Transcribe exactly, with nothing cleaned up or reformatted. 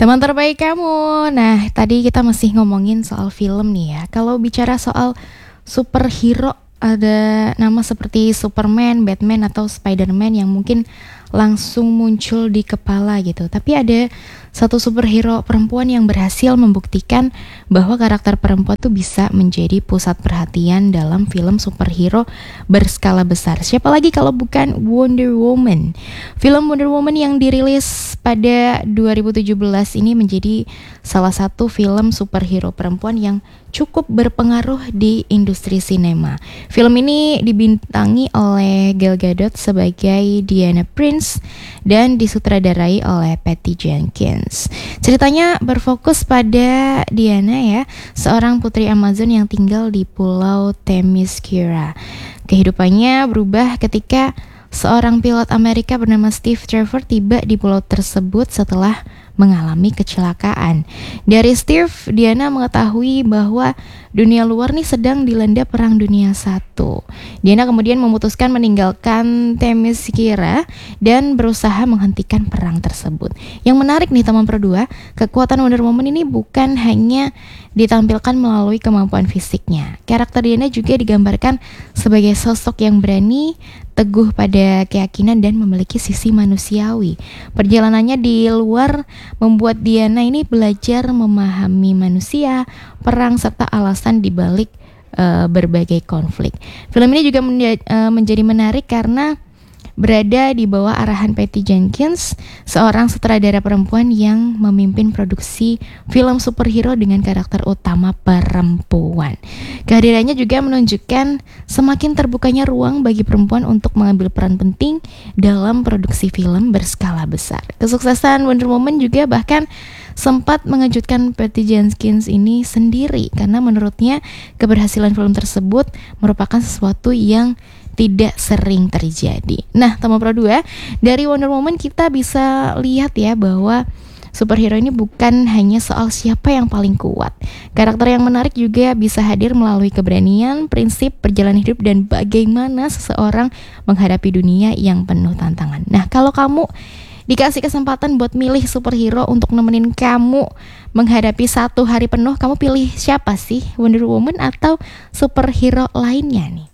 Teman terbaik kamu. Nah, tadi kita masih ngomongin soal film nih ya. Kalau bicara soal superhero, ada nama seperti Superman, Batman, atau Spider-Man yang mungkin langsung muncul di kepala gitu. Tapi ada satu superhero perempuan yang berhasil membuktikan bahwa karakter perempuan tuh bisa menjadi pusat perhatian dalam film superhero berskala besar. Siapa lagi kalau bukan Wonder Woman. Film Wonder Woman yang dirilis pada dua ribu tujuh belas ini menjadi salah satu film superhero perempuan yang cukup berpengaruh di industri sinema. Film ini dibintangi oleh Gal Gadot sebagai Diana Prince dan disutradarai oleh Patty Jenkins. Ceritanya berfokus pada Diana ya, seorang putri Amazon yang tinggal di pulau Themyscira. Kehidupannya berubah ketika seorang pilot Amerika bernama Steve Trevor tiba di pulau tersebut setelah mengalami kecelakaan. Dari Steve, Diana mengetahui bahwa dunia luar nih sedang dilanda perang dunia satu. Diana kemudian memutuskan meninggalkan Themyscira dan berusaha menghentikan perang tersebut. Yang menarik nih teman berdua, kekuatan Wonder Woman ini bukan hanya ditampilkan melalui kemampuan fisiknya. Karakter Diana juga digambarkan sebagai sosok yang berani, teguh pada keyakinan dan memiliki sisi manusiawi. Perjalanannya di luar membuat Diana ini belajar memahami manusia, perang serta alasan dibalik uh, berbagai konflik. Film ini juga menja- uh, menjadi menarik karena berada di bawah arahan Patty Jenkins, seorang sutradara perempuan yang memimpin produksi film superhero dengan karakter utama perempuan. Kehadirannya juga menunjukkan semakin terbukanya ruang bagi perempuan untuk mengambil peran penting dalam produksi film berskala besar. Kesuksesan Wonder Woman juga bahkan sempat mengejutkan Patty Jenkins ini sendiri karena menurutnya keberhasilan film tersebut merupakan sesuatu yang tidak sering terjadi. Nah, teman pro dua, dari Wonder Woman kita bisa lihat ya bahwa superhero ini bukan hanya soal siapa yang paling kuat. Karakter yang menarik juga bisa hadir melalui keberanian, prinsip, perjalanan hidup, dan bagaimana seseorang menghadapi dunia yang penuh tantangan. Nah, kalau kamu dikasih kesempatan buat milih superhero untuk nemenin kamu menghadapi satu hari penuh, kamu pilih siapa sih? Wonder Woman atau superhero lainnya nih?